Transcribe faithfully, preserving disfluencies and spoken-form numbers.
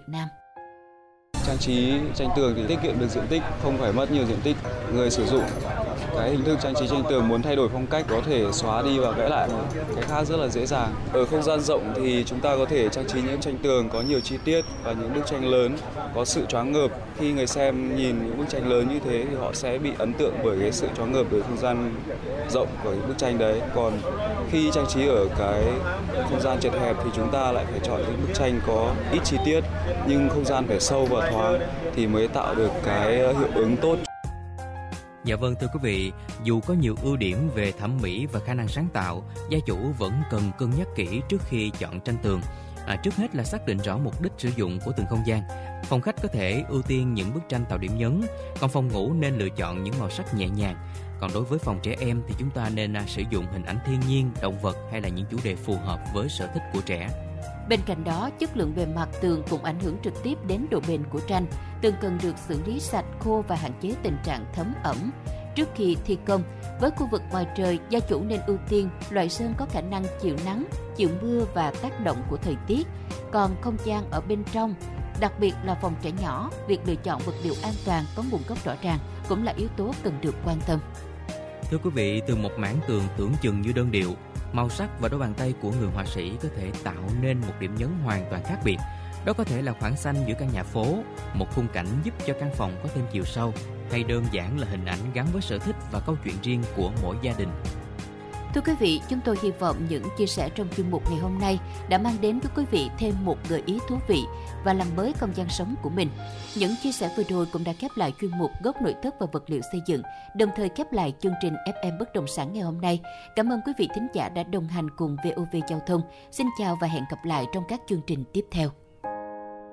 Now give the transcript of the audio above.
Nam. Trang trí tranh tường thì tiết kiệm được diện tích, không phải mất nhiều diện tích. Người sử dụng cái hình thức trang trí tranh tường muốn thay đổi phong cách có thể xóa đi và vẽ lại cái khác rất là dễ dàng. Ở không gian rộng thì chúng ta có thể trang trí những tranh tường có nhiều chi tiết và những bức tranh lớn có sự choáng ngợp. Khi người xem nhìn những bức tranh lớn như thế thì họ sẽ bị ấn tượng bởi cái sự choáng ngợp bởi không gian rộng của những bức tranh đấy. Còn khi trang trí ở cái không gian chật hẹp thì chúng ta lại phải chọn những bức tranh có ít chi tiết nhưng không gian phải sâu và thoáng thì mới tạo được cái hiệu ứng tốt. Dạ vâng, thưa quý vị, dù có nhiều ưu điểm về thẩm mỹ và khả năng sáng tạo, gia chủ vẫn cần cân nhắc kỹ trước khi chọn tranh tường. À, trước hết là xác định rõ mục đích sử dụng của từng không gian. Phòng khách có thể ưu tiên những bức tranh tạo điểm nhấn, còn phòng ngủ nên lựa chọn những màu sắc nhẹ nhàng. Còn đối với phòng trẻ em thì chúng ta nên sử dụng hình ảnh thiên nhiên, động vật hay là những chủ đề phù hợp với sở thích của trẻ. Bên cạnh đó, chất lượng bề mặt tường cũng ảnh hưởng trực tiếp đến độ bền của tranh. Tường cần được xử lý sạch, khô và hạn chế tình trạng thấm ẩm. Trước khi thi công, với khu vực ngoài trời, gia chủ nên ưu tiên loại sơn có khả năng chịu nắng, chịu mưa và tác động của thời tiết. Còn không gian ở bên trong, đặc biệt là phòng trẻ nhỏ, việc lựa chọn vật liệu an toàn có nguồn gốc rõ ràng cũng là yếu tố cần được quan tâm. Thưa quý vị, từ một mảng tường tưởng chừng như đơn điệu, màu sắc và đôi bàn tay của người họa sĩ có thể tạo nên một điểm nhấn hoàn toàn khác biệt. Đó có thể là khoảng xanh giữa căn nhà phố, một khung cảnh giúp cho căn phòng có thêm chiều sâu, hay đơn giản là hình ảnh gắn với sở thích và câu chuyện riêng của mỗi gia đình. Thưa quý vị, chúng tôi hy vọng những chia sẻ trong chuyên mục ngày hôm nay đã mang đến với quý vị thêm một gợi ý thú vị và làm mới không gian sống của mình. Những chia sẻ vừa rồi cũng đã khép lại chuyên mục Góc nội thất và vật liệu xây dựng, đồng thời khép lại chương trình ép em Bất động sản ngày hôm nay. Cảm ơn quý vị thính giả đã đồng hành cùng vê o vê Giao thông. Xin chào và hẹn gặp lại trong các chương trình tiếp theo.